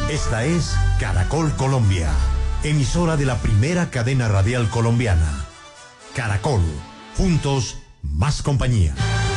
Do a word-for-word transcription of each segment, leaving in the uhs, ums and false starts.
Esta es Caracol Colombia, emisora de la primera cadena radial colombiana. Caracol, juntos, más compañía.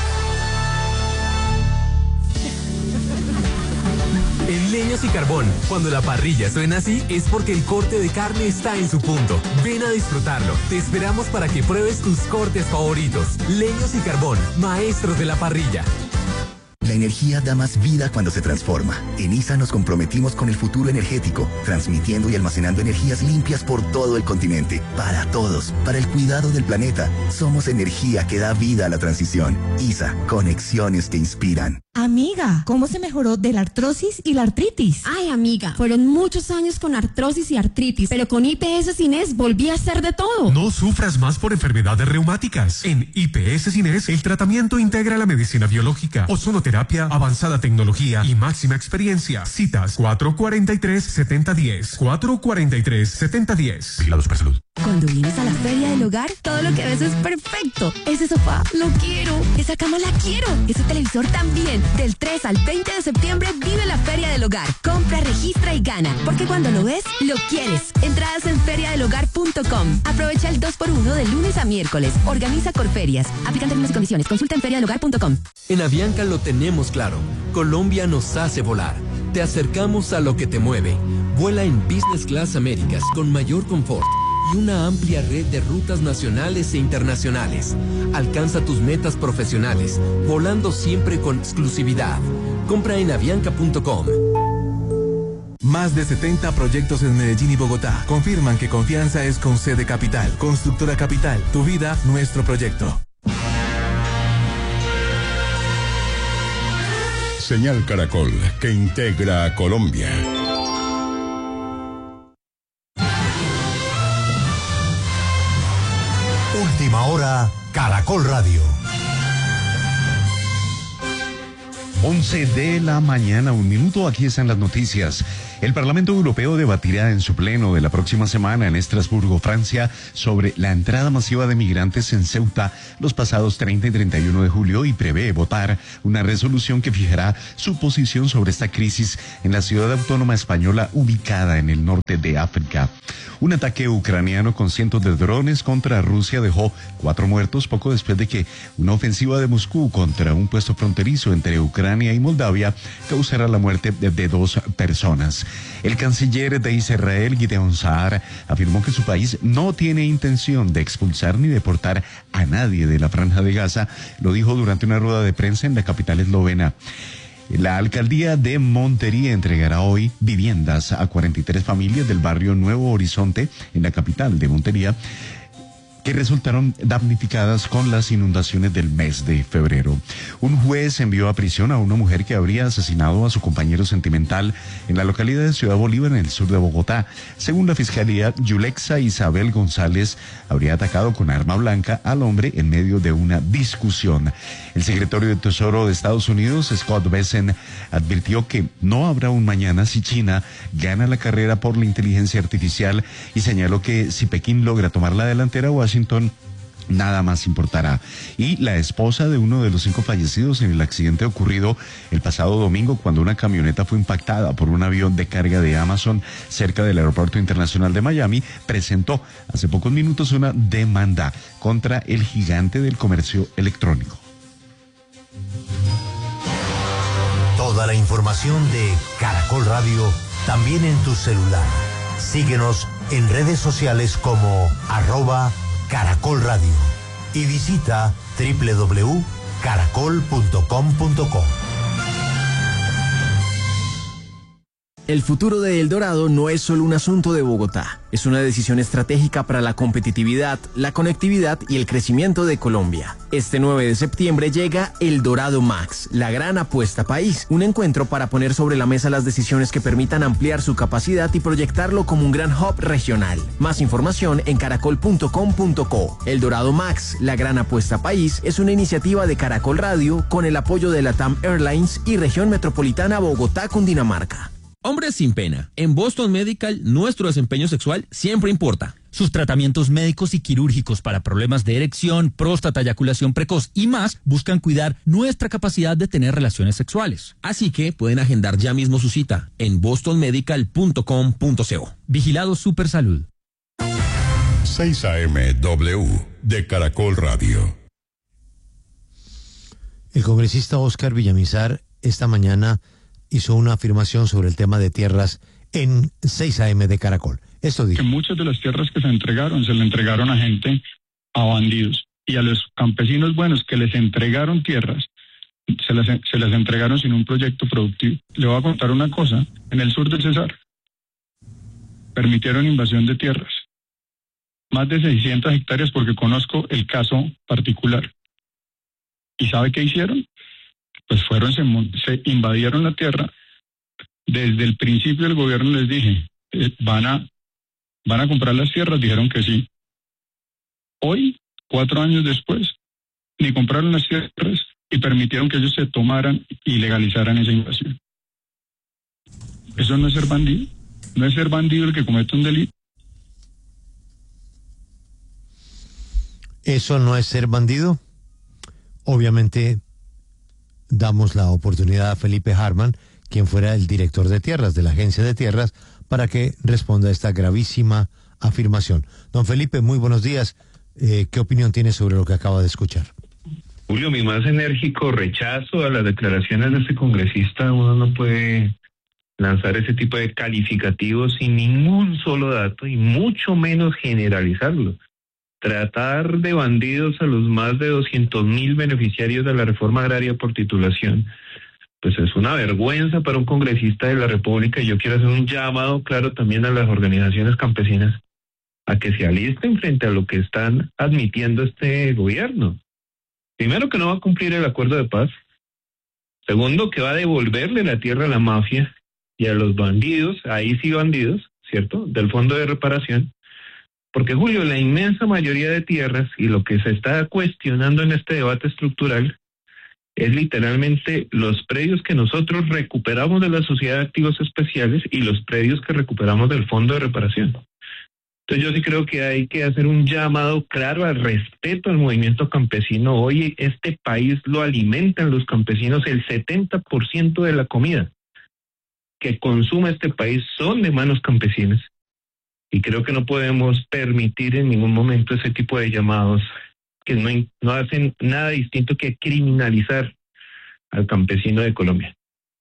En Leños y Carbón, cuando la parrilla suena así, es porque el corte de carne está en su punto. Ven a disfrutarlo. Te esperamos para que pruebes tus cortes favoritos. Leños y Carbón, maestros de la parrilla. La energía da más vida cuando se transforma. En I S A nos comprometimos con el futuro energético, transmitiendo y almacenando energías limpias por todo el continente. Para todos, para el cuidado del planeta. Somos energía que da vida a la transición. I S A, conexiones que inspiran. Amiga, ¿cómo se mejoró de la artrosis y la artritis? Ay, amiga, fueron muchos años con artrosis y artritis, pero con I P S Cines volví a hacer de todo. No sufras más por enfermedades reumáticas. En I P S Cines, el tratamiento integra la medicina biológica, ozonoterapia, avanzada tecnología y máxima experiencia. Citas cuatro cuatro tres, siete cero uno cero, cuatro cuatro tres, siete cero uno cero. Vigilado Supersalud. Cuando vienes a la Feria del Hogar, todo lo que ves es perfecto. Ese sofá, lo quiero. Esa cama, la quiero. Ese televisor también. Del tres al veinte de septiembre, vive la Feria del Hogar. Compra, registra y gana. Porque cuando lo ves, lo quieres. Entradas en feria del hogar punto com. Aprovecha el dos por uno de lunes a miércoles. Organiza Corferias. Aplican términos y condiciones. Consulta en feria del hogar punto com. En Avianca lo tenemos claro. Colombia nos hace volar. Te acercamos a lo que te mueve. Vuela en Business Class Américas con mayor confort y una amplia red de rutas nacionales e internacionales. Alcanza tus metas profesionales, volando siempre con exclusividad. Compra en avianca punto com. Más de setenta proyectos en Medellín y Bogotá confirman que confianza es con C de Capital. Constructora Capital, tu vida, nuestro proyecto. Señal Caracol, que integra a Colombia. Última hora, Caracol Radio. once de la mañana, un minuto, aquí están las noticias. El Parlamento Europeo debatirá en su pleno de la próxima semana en Estrasburgo, Francia, sobre la entrada masiva de migrantes en Ceuta los pasados treinta y treinta y uno de julio y prevé votar una resolución que fijará su posición sobre esta crisis en la ciudad autónoma española ubicada en el norte de África. Un ataque ucraniano con cientos de drones contra Rusia dejó cuatro muertos poco después de que una ofensiva de Moscú contra un puesto fronterizo entre Ucrania y Moldavia causara la muerte de, de dos personas. El canciller de Israel, Gideon Saar, afirmó que su país no tiene intención de expulsar ni deportar a nadie de la Franja de Gaza. Lo dijo durante una rueda de prensa en la capital eslovena. La alcaldía de Montería entregará hoy viviendas a cuarenta y tres familias del barrio Nuevo Horizonte, en la capital de Montería, que resultaron damnificadas con las inundaciones del mes de febrero. Un juez envió a prisión a una mujer que habría asesinado a su compañero sentimental en la localidad de Ciudad Bolívar, en el sur de Bogotá. Según la fiscalía, Yulexa Isabel González habría atacado con arma blanca al hombre en medio de una discusión. El secretario de Tesoro de Estados Unidos, Scott Bessent, advirtió que no habrá un mañana si China gana la carrera por la inteligencia artificial y señaló que si Pekín logra tomar la delantera, Washington nada más importará. Y la esposa de uno de los cinco fallecidos en el accidente ocurrido el pasado domingo cuando una camioneta fue impactada por un avión de carga de Amazon cerca del Aeropuerto Internacional de Miami presentó hace pocos minutos una demanda contra el gigante del comercio electrónico. Toda la información de Caracol Radio también en tu celular. Síguenos en redes sociales como arroba Caracol Radio y visita doble u doble u doble u punto caracol punto com punto co. El futuro de El Dorado no es solo un asunto de Bogotá, es una decisión estratégica para la competitividad, la conectividad y el crecimiento de Colombia. Este nueve de septiembre llega El Dorado Max, la gran apuesta país, un encuentro para poner sobre la mesa las decisiones que permitan ampliar su capacidad y proyectarlo como un gran hub regional. Más información en caracol punto com punto co. El Dorado Max, la gran apuesta país, es una iniciativa de Caracol Radio con el apoyo de Latam Airlines y Región Metropolitana Bogotá, Cundinamarca. Hombres sin pena. En Boston Medical, nuestro desempeño sexual siempre importa. Sus tratamientos médicos y quirúrgicos para problemas de erección, próstata, eyaculación precoz y más buscan cuidar nuestra capacidad de tener relaciones sexuales. Así que pueden agendar ya mismo su cita en boston medical punto com punto co. Vigilado Supersalud. seis A M W de Caracol Radio. El congresista Óscar Villamizar esta mañana hizo una afirmación sobre el tema de tierras en seis A M de Caracol. Esto dijo. Que muchas de las tierras que se entregaron, se le entregaron a gente, a bandidos. Y a los campesinos buenos que les entregaron tierras, se las, se las entregaron sin un proyecto productivo. Le voy a contar una cosa. En el sur del Cesar, permitieron invasión de tierras. Más de seiscientas hectáreas, porque conozco el caso particular. ¿Y sabe qué hicieron? Pues fueron, se, se invadieron la tierra. Desde el principio el gobierno les dije, eh, van a van a comprar las tierras, dijeron que sí. Hoy, cuatro años después, ni compraron las tierras y permitieron que ellos se tomaran y legalizaran esa invasión. ¿Eso no es ser bandido? ¿No es ser bandido el que comete un delito? ¿Eso no es ser bandido? Obviamente damos la oportunidad a Felipe Harman, quien fuera el director de tierras de la Agencia de Tierras, para que responda a esta gravísima afirmación. Don Felipe, muy buenos días. Eh, ¿Qué opinión tiene sobre lo que acaba de escuchar? Julio, mi más enérgico rechazo a las declaraciones de este congresista. Uno no puede lanzar ese tipo de calificativos sin ningún solo dato y mucho menos generalizarlo. Tratar de bandidos a los más de doscientos mil beneficiarios de la reforma agraria por titulación, pues es una vergüenza para un congresista de la República, y yo quiero hacer un llamado claro también a las organizaciones campesinas a que se alisten frente a lo que están admitiendo este gobierno. Primero, que no va a cumplir el acuerdo de paz. Segundo, que va a devolverle la tierra a la mafia y a los bandidos, ahí sí bandidos, ¿cierto?, del Fondo de Reparación. Porque, Julio, la inmensa mayoría de tierras y lo que se está cuestionando en este debate estructural es literalmente los predios que nosotros recuperamos de la Sociedad de Activos Especiales y los predios que recuperamos del Fondo de Reparación. Entonces yo sí creo que hay que hacer un llamado claro al respeto al movimiento campesino. Hoy este país lo alimentan los campesinos, el setenta por ciento de la comida que consume este país son de manos campesinas. Y creo que no podemos permitir en ningún momento ese tipo de llamados que no, no hacen nada distinto que criminalizar al campesino de Colombia.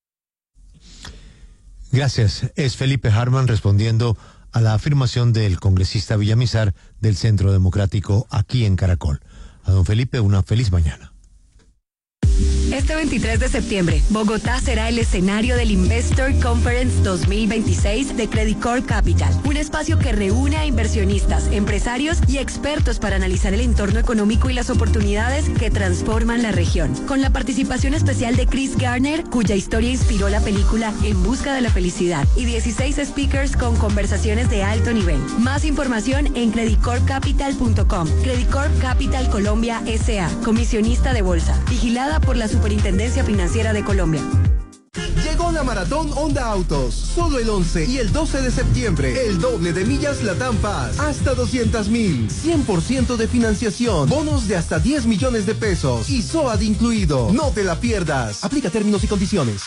Gracias. Es Felipe Harman respondiendo a la afirmación del congresista Villamizar del Centro Democrático aquí en Caracol. A don Felipe, una feliz mañana. Este veintitrés de septiembre, Bogotá será el escenario del Investor Conference dos mil veintiséis de Credicor Capital, un espacio que reúne a inversionistas, empresarios y expertos para analizar el entorno económico y las oportunidades que transforman la región. Con la participación especial de Chris Garner, cuya historia inspiró la película En busca de la felicidad, y dieciséis speakers con conversaciones de alto nivel. Más información en credicorp capital punto com. Credicorp Capital Colombia S A, comisionista de bolsa, vigilada por la Superintendencia Financiera de Colombia. Llegó la Maratón Honda Autos, solo el once y el doce de septiembre, el doble de millas Latam Paz, hasta doscientos mil, cien por ciento de financiación, bonos de hasta diez millones de pesos y S O A D incluido. No te la pierdas, aplica términos y condiciones.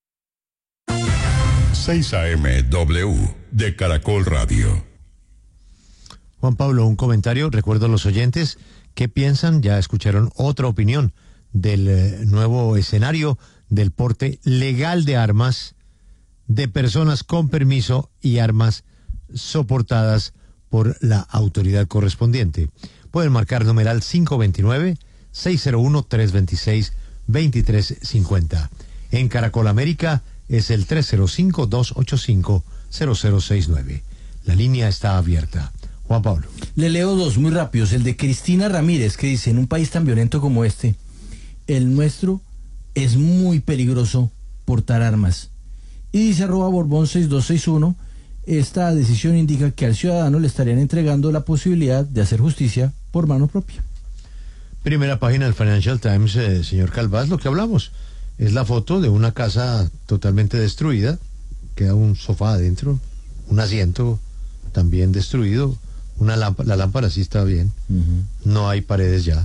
seis A M W de Caracol Radio. Juan Pablo, un comentario. Recuerdo a los oyentes qué piensan. Ya escucharon otra opinión del eh, nuevo escenario del porte legal de armas de personas con permiso y armas soportadas por la autoridad correspondiente. Pueden marcar numeral cinco dos nueve, seis cero uno, tres dos seis, dos tres cinco cero. En Caracol América es el tres cero cinco, dos ocho cinco, cero cero seis nueve. La línea está abierta. Juan Pablo. Le leo dos muy rápidos. El de Cristina Ramírez, que dice: en un país tan violento como este, el nuestro, es muy peligroso portar armas. Y dice arroba Borbón seis dos seis uno, esta decisión indica que al ciudadano le estarían entregando la posibilidad de hacer justicia por mano propia. Primera página del Financial Times, eh, señor Calvás, lo que hablamos es la foto de una casa totalmente destruida queda un sofá adentro, un asiento también destruido, una lámpara, la lámpara sí está bien, uh-huh. No hay paredes ya.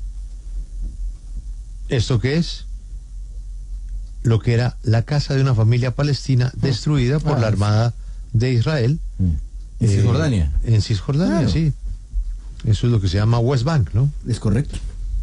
¿Esto qué es? Lo que era la casa de una familia palestina destruida por ah, la Armada de Israel. ¿En eh, Cisjordania? En Cisjordania, claro. Sí. Eso es lo que se llama West Bank, ¿no? Es correcto.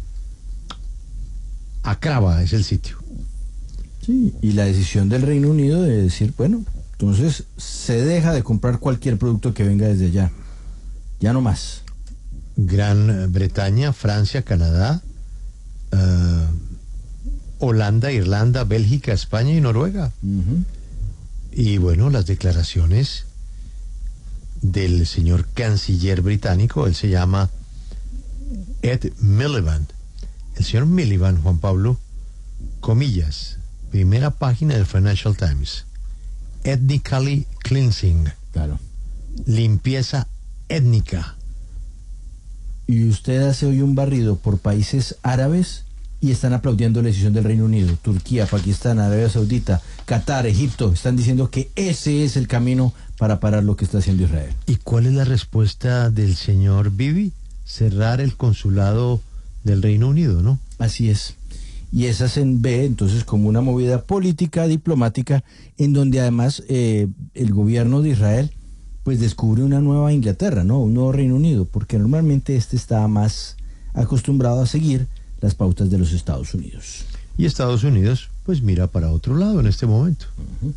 Acraba es el sitio. Sí, y la decisión del Reino Unido de decir, bueno, entonces se deja de comprar cualquier producto que venga desde allá. Ya no más. Gran Bretaña, Francia, Canadá, uh, Holanda, Irlanda, Bélgica, España y Noruega. Uh-huh. Y bueno, las declaraciones del señor canciller británico, él se llama Ed Miliband. El señor Miliband, Juan Pablo, comillas, primera página del Financial Times. Ethnically cleansing. Claro. Limpieza étnica. Y usted hace hoy un barrido por países árabes y están aplaudiendo la decisión del Reino Unido. Turquía, Pakistán, Arabia Saudita, Qatar, Egipto, están diciendo que ese es el camino para parar lo que está haciendo Israel. ¿Y cuál es la respuesta del señor Bibi? Cerrar el consulado del Reino Unido, ¿no? Así es. Y esa se ve entonces como una movida política, diplomática, en donde además eh, el gobierno de Israel pues descubre una nueva Inglaterra, ¿no? Un nuevo Reino Unido, porque normalmente este está más acostumbrado a seguir las pautas de los Estados Unidos. Y Estados Unidos pues mira para otro lado en este momento. Uh-huh.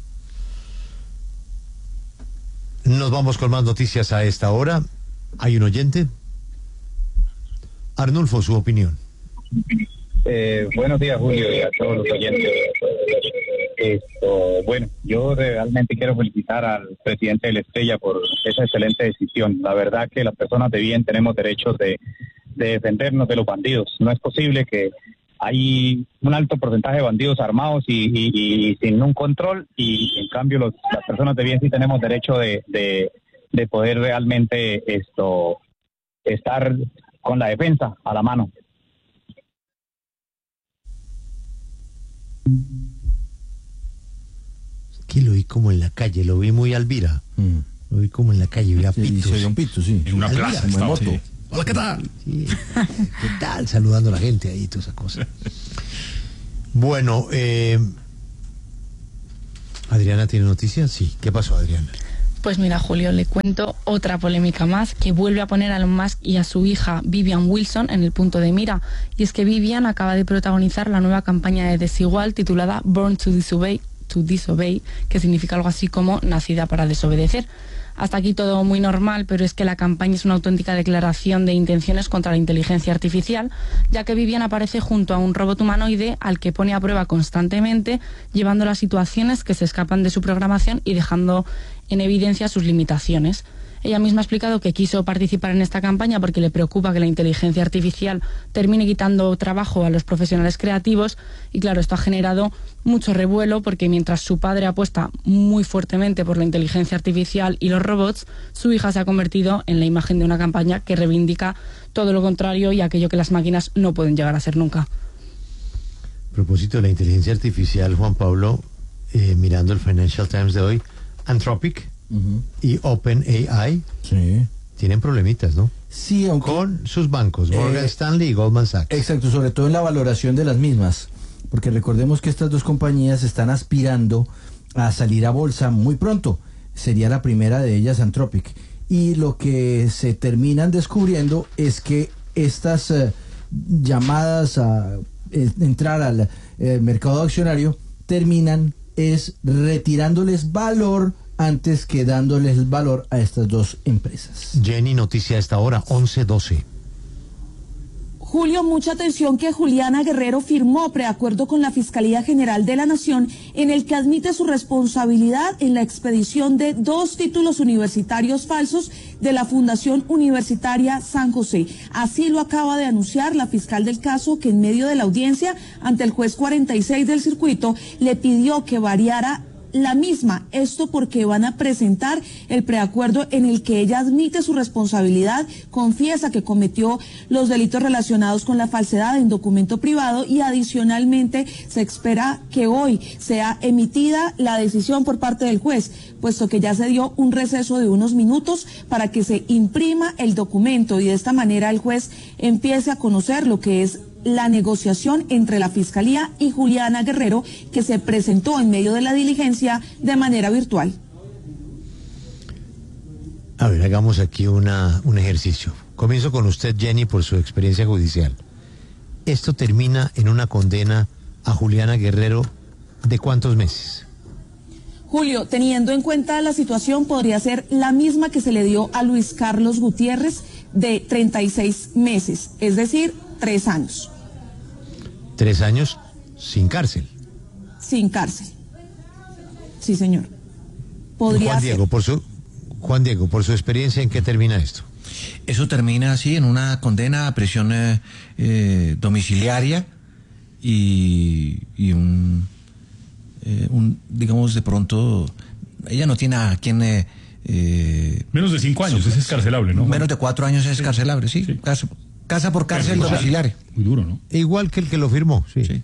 Nos vamos con más noticias a esta hora. Hay un oyente. Arnulfo, su opinión. Eh, buenos días, Julio, y a todos los oyentes. Esto, bueno, yo realmente quiero felicitar al presidente de la Estrella por esa excelente decisión. La verdad que las personas de bien tenemos derechos de, de defendernos de los bandidos. No es posible que hay un alto porcentaje de bandidos armados y, y, y sin un control, y en cambio los, las personas de bien sí tenemos derecho de, de, de poder realmente esto estar con la defensa a la mano. Que lo vi como en la calle, lo vi muy Alvira. Mm. Lo vi como en la calle, vi a sí, Pitos. Sí, un Pito, sí. En una Alvira, plaza, en moto. Sí. Hola, ¿qué tal? Sí. ¿Qué tal? Saludando a la gente ahí, toda esa cosa. Bueno, eh, ¿Adriana tiene noticias? Sí. ¿Qué pasó, Adriana? Pues mira, Julio, le cuento otra polémica más que vuelve a poner a Elon Musk y a su hija Vivian Wilson en el punto de mira. Y es que Vivian acaba de protagonizar la nueva campaña de Desigual titulada Born to Disobey, to Disobey, que significa algo así como nacida para desobedecer. Hasta aquí todo muy normal, pero es que la campaña es una auténtica declaración de intenciones contra la inteligencia artificial, ya que Vivian aparece junto a un robot humanoide al que pone a prueba constantemente, llevándolo a situaciones que se escapan de su programación y dejando en evidencia sus limitaciones. Ella misma ha explicado que quiso participar en esta campaña porque le preocupa que la inteligencia artificial termine quitando trabajo a los profesionales creativos, y claro, esto ha generado mucho revuelo porque mientras su padre apuesta muy fuertemente por la inteligencia artificial y los robots, su hija se ha convertido en la imagen de una campaña que reivindica todo lo contrario y aquello que las máquinas no pueden llegar a ser nunca. A propósito de la inteligencia artificial, Juan Pablo, eh, mirando el Financial Times de hoy, Anthropic uh-huh. y OpenAI sí. tienen problemitas, ¿no? Sí, aunque... Con sus bancos, Morgan eh, Stanley y Goldman Sachs. Exacto, sobre todo en la valoración de las mismas, porque recordemos que estas dos compañías están aspirando a salir a bolsa muy pronto. Sería la primera de ellas, Anthropic. Y lo que se terminan descubriendo es que estas eh, llamadas a eh, entrar al eh, mercado accionario terminan es retirándoles valor antes que dándoles el valor a estas dos empresas. Jenny, noticia a esta hora, once doce. Julio, mucha atención que Juliana Guerrero firmó preacuerdo con la Fiscalía General de la Nación en el que admite su responsabilidad en la expedición de dos títulos universitarios falsos de la Fundación Universitaria San José. Así lo acaba de anunciar la fiscal del caso, que en medio de la audiencia ante el juez cuarenta y seis del circuito le pidió que variara la misma. Esto porque van a presentar el preacuerdo en el que ella admite su responsabilidad, confiesa que cometió los delitos relacionados con la falsedad en documento privado y adicionalmente se espera que hoy sea emitida la decisión por parte del juez, puesto que ya se dio un receso de unos minutos para que se imprima el documento y de esta manera el juez empiece a conocer lo que es la negociación entre la Fiscalía y Juliana Guerrero, que se presentó en medio de la diligencia de manera virtual. A ver, hagamos aquí una, un ejercicio. Comienzo con usted, Jenny, por su experiencia judicial. Esto termina en una condena a Juliana Guerrero ¿de cuántos meses? Julio, teniendo en cuenta la situación, podría ser la misma que se le dio a Luis Carlos Gutiérrez, de treinta y seis meses, es decir, tres años. Tres años sin cárcel. Sin cárcel. Sí, señor. Podría Juan Diego, ser. por su, Juan Diego, por su experiencia, ¿en qué termina esto? Eso termina así, en una condena a prisión eh, eh, domiciliaria y, y un, eh, un, digamos, de pronto, ella no tiene a quien... Eh, eh, menos de cinco años, es escarcelable, ¿no? Menos de cuatro años es escarcelable, sí. sí. Casa, casa por cárcel domiciliaria. Muy duro, ¿no? Igual que el que lo firmó, sí. sí.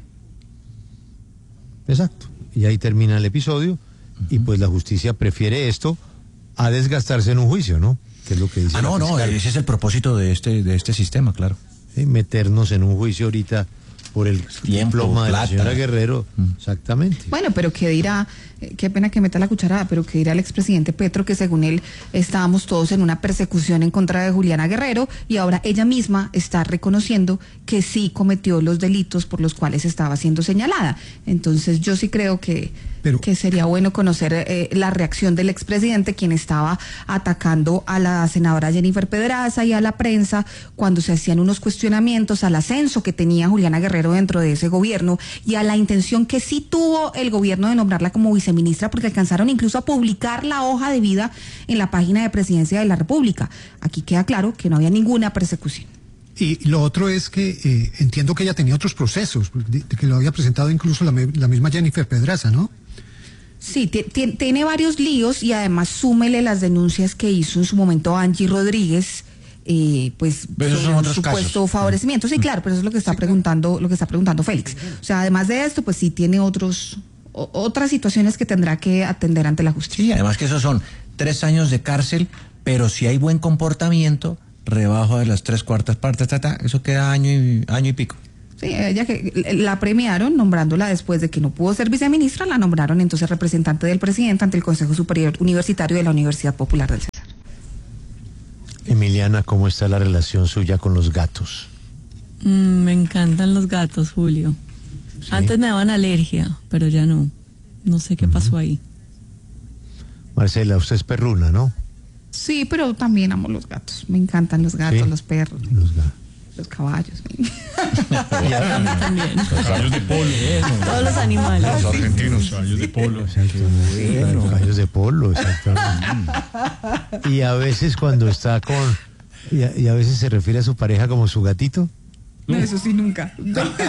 Exacto. Y ahí termina el episodio, uh-huh. y pues la justicia prefiere esto a desgastarse en un juicio, ¿no? Que es lo que dice. Ah, no, no, ese es el propósito de este, de este sistema, claro. Sí, meternos en un juicio ahorita por el tiempo, diploma de plata. la señora Guerrero, mm. exactamente. Bueno, pero qué dirá, qué pena que meta la cucharada, pero qué dirá el expresidente Petro, que según él estábamos todos en una persecución en contra de Juliana Guerrero y ahora ella misma está reconociendo que sí cometió los delitos por los cuales estaba siendo señalada. Entonces yo sí creo que, pero, que sería bueno conocer eh, la reacción del expresidente, quien estaba atacando a la senadora Jennifer Pedraza y a la prensa cuando se hacían unos cuestionamientos al ascenso que tenía Juliana Guerrero dentro de ese gobierno y a la intención que sí tuvo el gobierno de nombrarla como viceministra, porque alcanzaron incluso a publicar la hoja de vida en la página de Presidencia de la República. Aquí queda claro que no había ninguna persecución. Y lo otro es que eh, entiendo que ella tenía otros procesos, de, de que lo había presentado incluso la, la misma Jennifer Pedraza, ¿no? Sí, tiene varios líos y además súmele las denuncias que hizo en su momento Angie Rodríguez, eh, pues son un supuesto casos. favorecimiento. Sí, claro, pero eso es lo que está sí, preguntando, claro. lo que está preguntando Félix. O sea, además de esto, pues sí tiene otros o, otras situaciones que tendrá que atender ante la justicia. Sí, además que esos son tres años de cárcel, pero si hay buen comportamiento, rebajo de las tres cuartas partes, ta, ta, eso queda año y año y pico. Sí, ella que la premiaron nombrándola después de que no pudo ser viceministra, la nombraron entonces representante del presidente ante el Consejo Superior Universitario de la Universidad Popular del Cesar. Emiliana, ¿cómo está la relación suya con los gatos? Mm, me encantan los gatos, Julio. ¿Sí? Antes me daban alergia, pero ya no. No sé qué uh-huh. pasó ahí. Marcela, usted es perruna, ¿no? Sí, pero también amo los gatos. Me encantan los gatos, ¿sí? los perros. Los gatos. Los caballos. También. Los caballos de polo. Todos los animales. Los argentinos, caballos de polo. Bueno, los caballos de polo, exactamente. Y a veces cuando está con... Y a, y a veces se refiere a su pareja como su gatito. No, eso sí, nunca. No, no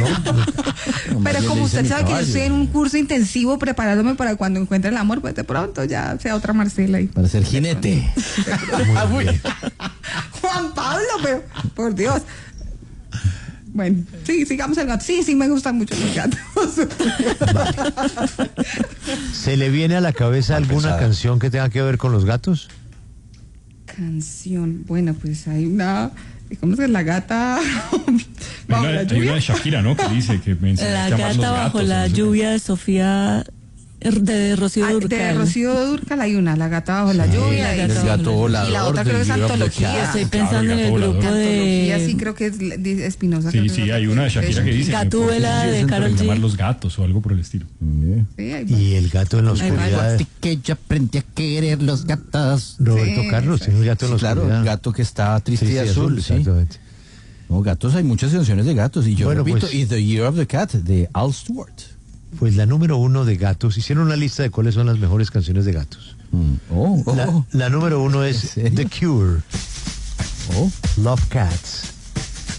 no, pero como usted sabe que yo estoy en un curso intensivo preparándome para cuando encuentre el amor, pues de pronto ya sea otra Marcela ahí. Para ser jinete. Muy bien. Juan Pablo, pero por Dios. Bueno, sí, sigamos el gato. Sí, sí, me gustan mucho los gatos. Vale. ¿Se le viene a la cabeza alguna Pesada. canción que tenga que ver con los gatos? Canción, bueno, pues hay una... ¿Cómo es que la gata bajo la lluvia? Hay una de Shakira, ¿no? Que dice que me enseñó La a llamar gata los bajo gatos, la no sé. lluvia de Sofía, de Rocío Dúrcal. De Rocío Dúrcal hay una, La gata bajo la lluvia. Sí, el gato volador. Y la otra creo que es antología. Estoy pensando Claro, en el volador. grupo de... Antología, sí, creo que es de Espinosa. Sí, sí, hay una de Shakira que dice Gatúbela que de Karol G. llamar los gatos o algo por el estilo. Sí, Y el gato en la oscuridad. Que yo aprendí a querer los gatos. Roberto Sí, Carlos, sí. tiene un gato en la Claro, oscuridad. el gato que está triste Triste y azul, sí. exactamente. No, gatos, hay muchas canciones de gatos. Y yo Bueno, repito, pues- y The Year of the Cat, de Al Stewart. Pues la número uno de gatos, hicieron una lista de cuáles son las mejores canciones de gatos. Mm. Oh, oh. La, la número uno es ¿En serio? The Cure, Oh. Love Cats.